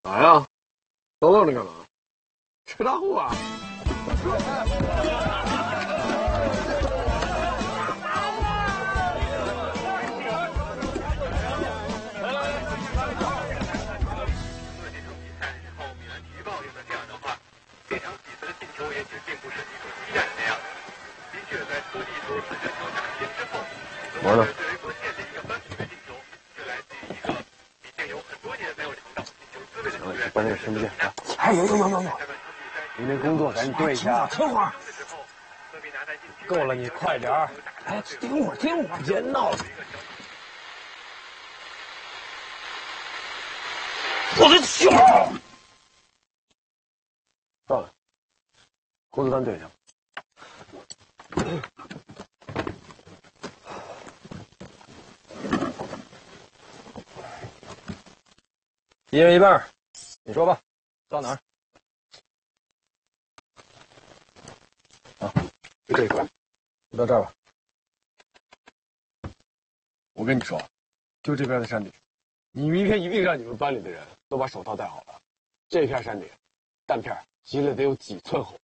啥呀？都愣着干嘛？吃大户啊！玩呢？把那个听不见啊！哎，有！你那工作赶紧对一下。 等会儿。够了，你快点儿。哎，听会儿，别闹了。我的球！ 上来，工作单对一下。 一人一半，你说吧，到哪儿？啊， 就这一块， 就到这儿吧。 我跟你说，就这边的山顶，你明天一定让你们班里的人都把手套戴好了。这片山顶，弹片积了得有几寸厚。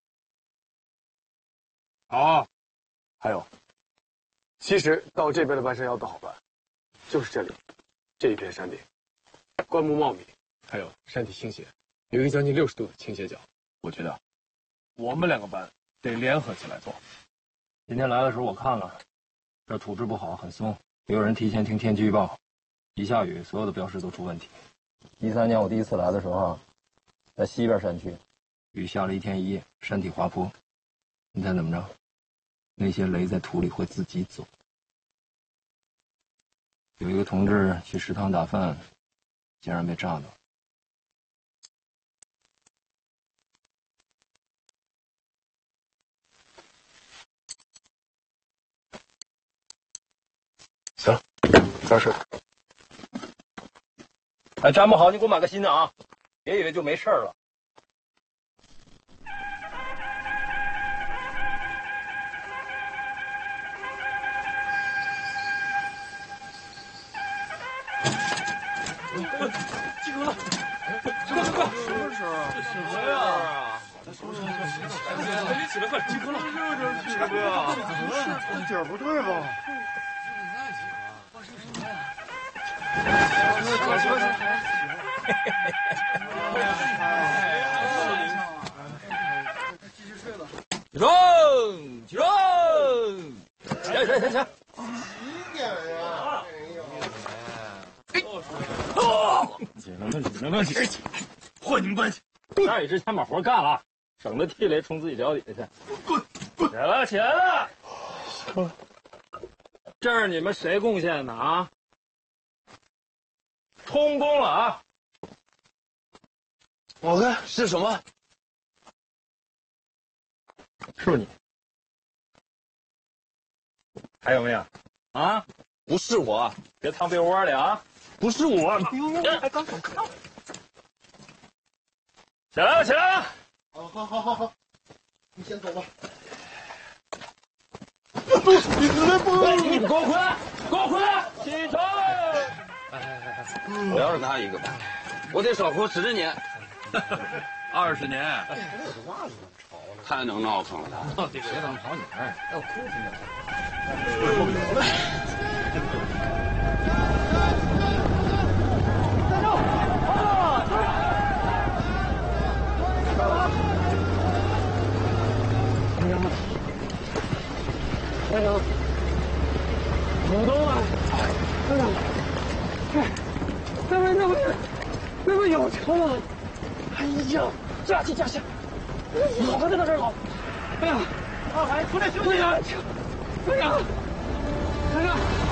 啊，还有，其实到这边的半山腰都好办，就是这里，这一片山顶，灌木茂密。还有山体倾斜，有一个将近60度的倾斜角。我觉得，我们2个班得联合起来做。 今天来的时候我看了，这土质不好，很松，也有人提前听天气预报，一下雨，所有的标识都出问题。13年我第一次来的时候，在西边山区，雨下了1天1夜，山体滑坡。你猜怎么着？那些雷在土里会自己走。有一个同志去食堂打饭，竟然被炸到。 行，完事。 哎，粘不好你给我买个新的啊！别以为就没事了。 及格了！快！什么事啊？什么呀？赶紧起来，快！及格了！ 什么呀？怎么了？点不对吧？ 起床！起床！ 几点呀？ 起来！ 换你们班去。 那也是先把活干了，省得地雷冲自己脚底下去。滚！起来了！这是你们谁贡献的啊？充公了啊！ 我看是什么？ 是不是你？还有没有？啊？ 不是我， 别藏被窝里啊！ 不是我。 还刚想看。 起来了！ 好，你先走吧。 你给我回来！起床！ 我要是他一个，我得少活10年。 20年。 太能闹腾了。 到底谁能跑你这儿？要哭死你！ 班长，股东啊！班长，那边有车吗？哎呀，驾起！好快到这儿走！哎呀，二海出来休息！班长，